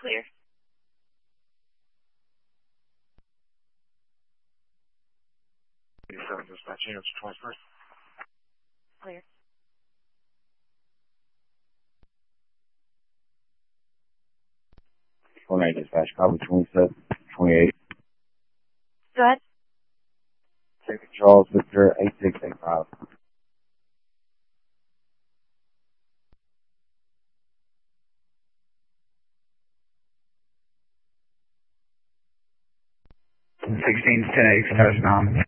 clear. 87 dispatch units 21st. Clear. 29 dispatch, copy 27, 28. Go ahead. Take control, Victor 8685. $16 to 10 8 southbound.